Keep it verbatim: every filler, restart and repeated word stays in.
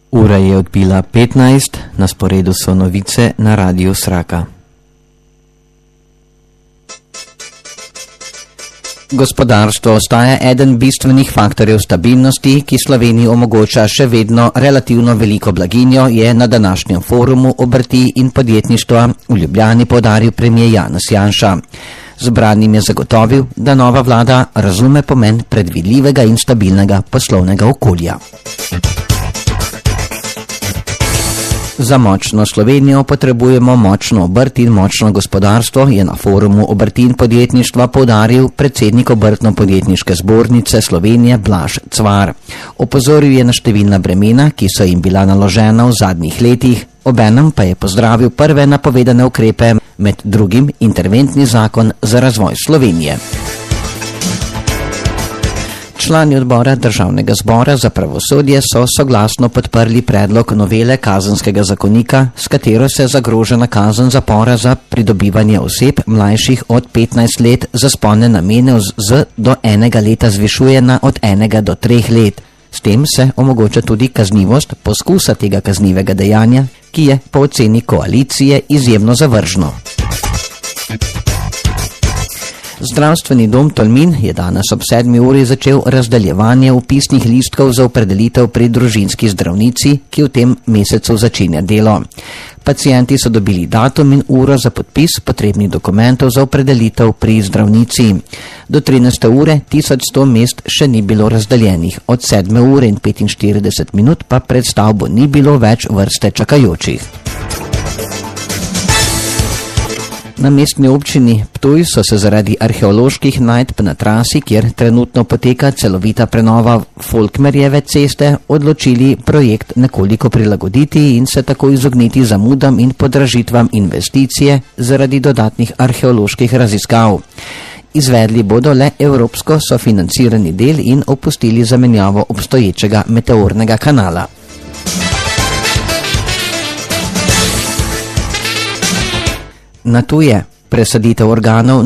Ura je odbila petnajst, na sporedu so novice na Radiu Sraka. Gospodarstvo ostaja eden bistvenih faktorjev stabilnosti, ki Sloveniji omogoča še vedno relativno veliko blaginjo, je na današnjem forumu obrti in podjetništva v Ljubljani poudaril premier Janez Janša. Zbranim je zagotovil, da nova vlada razume pomen predvidljivega in stabilnega poslovnega okolja. Za močno Slovenijo potrebujemo močno obrt in močno gospodarstvo, je na forumu obrti in podjetništva poudaril predsednik Obrtno-podjetniške zbornice Slovenije Blaž Cvar. Opozoril je na številna bremena, ki so jim bila naložena v zadnjih letih, obenem pa je pozdravil prve napovedane ukrepe, med drugim interventni zakon za razvoj Slovenije. Člani odbora Državnega zbora za pravosodje so soglasno podprli predlog novele kazenskega zakonika, s katero se zagrožena kazen zapora za pridobivanje oseb mlajših od petnajst let za spolne namene z do enega leta zvišuje na od enega do treh let. S tem se omogoča tudi kaznivost poskusa tega kaznivega dejanja, ki je po oceni koalicije izjemno zavržno. Zdravstveni dom Tolmin je danes ob sedmi uri začel razdeljevanje vpisnih listkov za opredelitev pri družinski zdravnici, ki v tem mesecu začenja delo. Pacienti so dobili datum in uro za podpis potrebnih dokumentov za opredelitev pri zdravnici. Do trinajste ure tisoč sto mest še ni bilo razdeljenih, od sedme ure in petinštirideset minut pa pred stavbo ni bilo več vrste čakajočih. Na mestni občini Ptuj so se zaradi arheoloških najdb na trasi, kjer trenutno poteka celovita prenova Folkmerjeve ceste, odločili projekt nekoliko prilagoditi in se tako izogniti zamudam in podražitvam investicije zaradi dodatnih arheoloških raziskav. Izvedli bodo le evropsko sofinancirani del in opustili zamenjavo obstoječega meteornega kanala. Na tuje. Presaditev organov